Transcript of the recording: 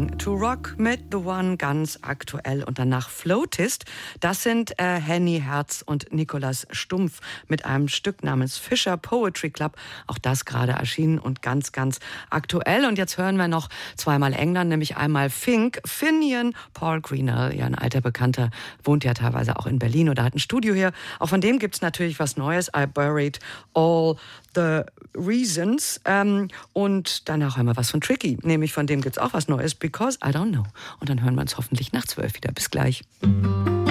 Learning to Rock mit The One, ganz aktuell. Und danach Flautist. Das sind Henny Herz und Nikolaus Stumpf mit einem Stück namens Fisher Poetry Club. Auch das gerade erschienen und ganz, ganz aktuell. Und jetzt hören wir noch zweimal England, nämlich einmal Finian, Paul Greenall, ja ein alter Bekannter, wohnt ja teilweise auch in Berlin oder hat ein Studio hier. Auch von dem gibt's natürlich was Neues. I Buried All the Reasons. Und danach hören wir was von Tricky. Nämlich von dem gibt's auch was Neues, Because I Don't Know. Und dann hören wir uns hoffentlich nach 12 wieder. Bis gleich.